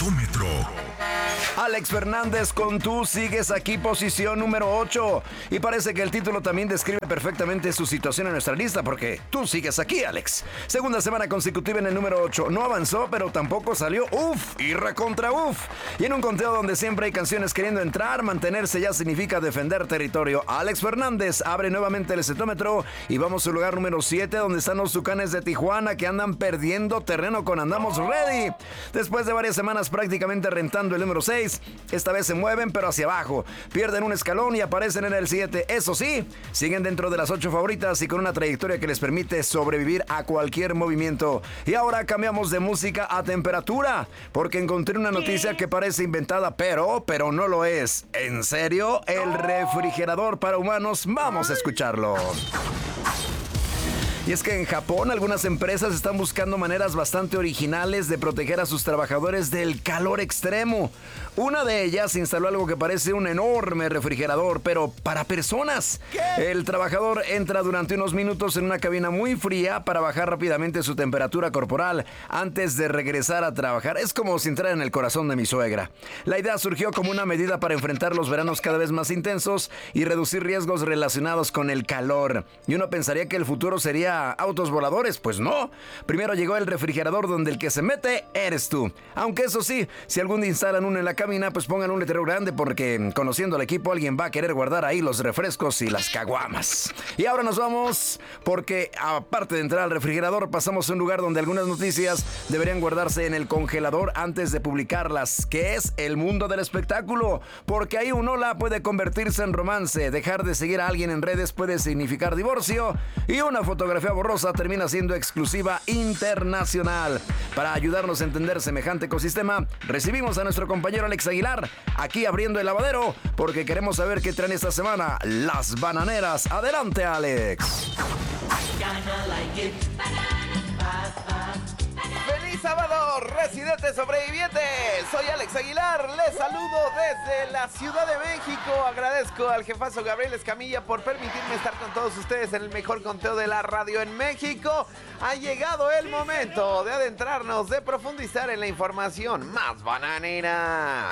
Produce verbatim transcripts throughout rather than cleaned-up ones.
Recetómetro. Alex Fernández con Tú sigues aquí, posición número ocho. Y parece que el título también describe perfectamente su situación en nuestra lista, porque tú sigues aquí, Alex. Segunda semana consecutiva en el número ocho. No avanzó, pero tampoco salió uf y recontra uf. Y en un conteo donde siempre hay canciones queriendo entrar, mantenerse ya significa defender territorio. Alex Fernández abre nuevamente el recetómetro y vamos a su lugar número siete, donde están los Tucanes de Tijuana, que andan perdiendo terreno con Andamos Ready. Después de varias semanas prácticamente rentando el número seis, esta vez se mueven pero hacia abajo, pierden un escalón y aparecen en el siete. Eso sí, siguen dentro de las ocho favoritas y con una trayectoria que les permite sobrevivir a cualquier movimiento. Y ahora cambiamos de música a temperatura, porque encontré una noticia que parece inventada, pero, pero no lo es. ¿En serio? El refrigerador para humanos. Vamos a escucharlo. Y es que en Japón algunas empresas están buscando maneras bastante originales de proteger a sus trabajadores del calor extremo. Una de ellas instaló algo que parece un enorme refrigerador, pero para personas. ¿Qué? El trabajador entra durante unos minutos en una cabina muy fría para bajar rápidamente su temperatura corporal antes de regresar a trabajar. Es como si entrara en el corazón de mi suegra. La idea surgió como una medida para enfrentar los veranos cada vez más intensos y reducir riesgos relacionados con el calor. Y uno pensaría que el futuro sería autos voladores, pues no. Primero llegó el refrigerador donde el que se mete eres tú. Aunque eso sí, si algún día instalan uno en la cabina, pues pongan un letrero grande, porque conociendo al equipo alguien va a querer guardar ahí los refrescos y las caguamas. Y ahora nos vamos, porque aparte de entrar al refrigerador, pasamos a un lugar donde algunas noticias deberían guardarse en el congelador antes de publicarlas, que es el mundo del espectáculo, porque ahí un hola puede convertirse en romance, dejar de seguir a alguien en redes puede significar divorcio, y una fotografía borrosa termina siendo exclusiva internacional. Para ayudarnos a entender semejante ecosistema, recibimos a nuestro compañero Alex Aguilar, aquí abriendo el lavadero, porque queremos saber qué traen esta semana las bananeras. Adelante, Alex. ¡Feliz sábado, residentes sobrevivientes! Soy Alex Aguilar, les saludo desde la Ciudad de México. Agradezco al jefazo Gabriel Escamilla por permitirme estar con todos ustedes en el mejor conteo de la radio en México. Ha llegado el momento de adentrarnos, de profundizar en la información más bananera.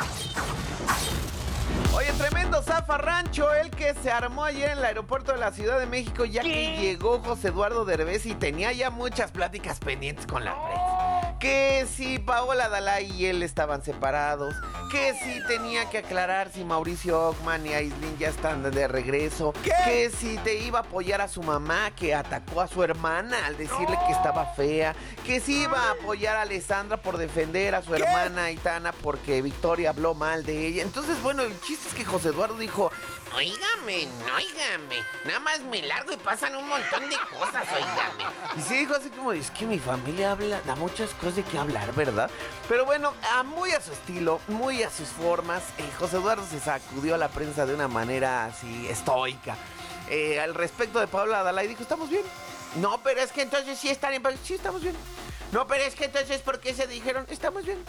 Oye, tremendo zafarrancho el que se armó ayer en el aeropuerto de la Ciudad de México, ya que llegó José Eduardo Derbez y tenía ya muchas pláticas pendientes con la prensa. Que si Paola Dalai y él estaban separados, que si tenía que aclarar si Mauricio Ockman y Aislinn ya están de regreso, ¿qué? Que si te iba a apoyar a su mamá que atacó a su hermana al decirle que estaba fea, que si iba a apoyar a Alessandra por defender a su ¿Qué? hermana Aitana porque Victoria habló mal de ella. Entonces, bueno, el chiste es que José Eduardo dijo: óigame, óigame, nada más me largo y pasan un montón de cosas, óigame. Y sí dijo así como, es que mi familia habla, da muchas cosas de qué hablar, ¿verdad? Pero bueno, a muy a su estilo, muy a sus formas, eh, José Eduardo se sacudió a la prensa de una manera así estoica. Eh, al respecto de Paola Dalai dijo, ¿estamos bien? No, pero es que entonces sí están en paz. Sí, estamos bien. No, pero es que entonces, ¿por qué se dijeron? Estamos bien.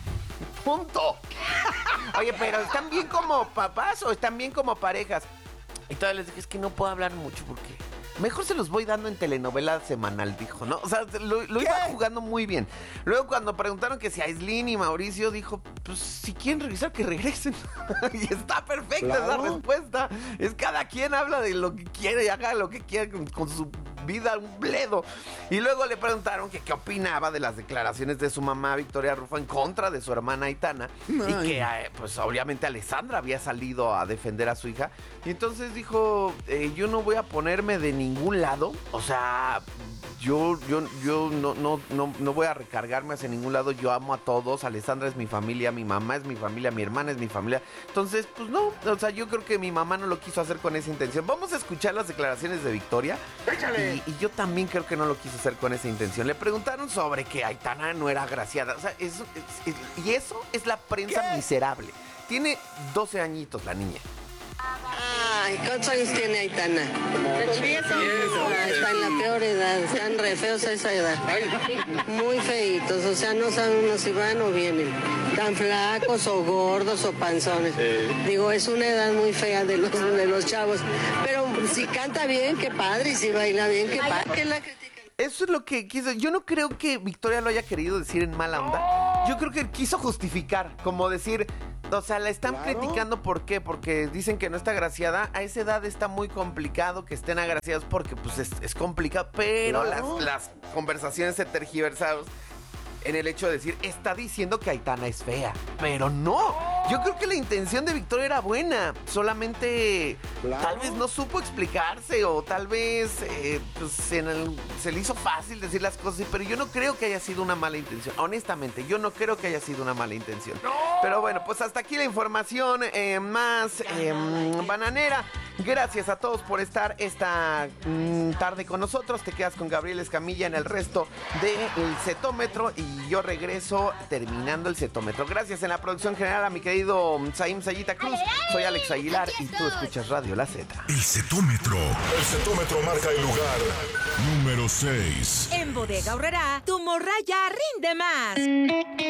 Punto. Oye, pero ¿están bien como papás o están bien como parejas? Y todavía les dije, es que no puedo hablar mucho porque mejor se los voy dando en telenovela semanal, dijo, ¿no? O sea, lo, lo iba jugando muy bien. Luego cuando preguntaron que si Aislinn y Mauricio, dijo, pues si quieren regresar, que regresen. Y está perfecta claro. Esa respuesta. Es cada quien habla de lo que quiere y haga lo que quiera con, con su vida, un bledo. Y luego le preguntaron que qué opinaba de las declaraciones de su mamá Victoria Rufo en contra de su hermana Aitana. Ay. Y que eh, pues obviamente Alessandra había salido a defender a su hija. Y entonces dijo, eh, yo no voy a ponerme de ningún lado. O sea, yo, yo, yo no, no, no, no voy a recargarme hacia ningún lado. Yo amo a todos. Alessandra es mi familia, mi mamá es mi familia, mi hermana es mi familia. Entonces, pues no, o sea, yo creo que mi mamá no lo quiso hacer con esa intención. Vamos a escuchar las declaraciones de Victoria. ¡Échale! Y, y yo también creo que no lo quiso hacer con esa intención. Le preguntaron sobre que Aitana no era agraciada. O sea, eso, es, es, y eso es la prensa ¿Qué? miserable. Tiene doce añitos la niña. Ay, ¿cuántos años tiene Aitana? diez ah, está en la peor edad, están re feos a esa edad. Muy feitos, o sea, no saben uno si van o vienen. Tan flacos o gordos o panzones. Digo, es una edad muy fea de los, de los chavos. Pero si canta bien, qué padre, y si baila bien, qué padre. ¿Qué la critican? Eso es lo que quiso. Yo no creo que Victoria lo haya querido decir en mala onda. yo creo que quiso justificar, como decir, o sea, la están claro. criticando, ¿por qué? Porque dicen que no está agraciada. A esa edad está muy complicado que estén agraciados porque pues es, es complicado, pero claro. las, las conversaciones se tergiversaron en el hecho de decir, está diciendo que Aitana es fea, pero no. Yo creo que la intención de Victoria era buena, solamente claro. tal vez no supo explicarse o tal vez eh, pues, en el, se le hizo fácil decir las cosas, pero yo no creo que haya sido una mala intención. Honestamente, yo no creo que haya sido una mala intención. Pero bueno, pues hasta aquí la información eh, más eh, bananera. Gracias a todos por estar esta mm, tarde con nosotros. Te quedas con Gabriel Escamilla en el resto del Cetómetro y yo regreso terminando el Cetómetro. Gracias en la producción general a mi querido Saim Sayita Cruz. Soy Alex Aguilar y tú escuchas Radio La Z. El Cetómetro. El Cetómetro marca el lugar número seis. En Bodega Aurrerá, tu morraya rinde más.